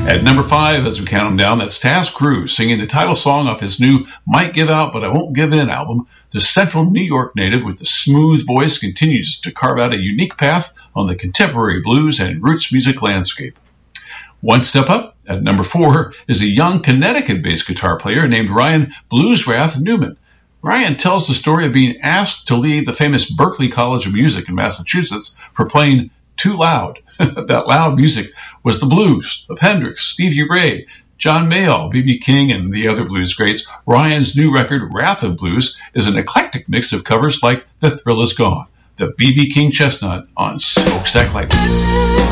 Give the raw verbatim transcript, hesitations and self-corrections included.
At number five, as we count them down, that's Taz Cruz singing the title song off his new Might Give Out But I Won't Give In album. The Central New York native with the smooth voice continues to carve out a unique path on the contemporary blues and roots music landscape. One step up, at number four, is a young Connecticut-based guitar player named Ryan Blueswrath Newman. Ryan tells the story of being asked to leave the famous Berklee College of Music in Massachusetts for playing too loud. That loud music was the blues of Hendrix, Stevie Ray, John Mayall, B B King, and the other blues greats. Ryan's new record, Wrath of Blues, is an eclectic mix of covers like The Thrill Is Gone, the B B King Chestnut on Smokestack Lightning.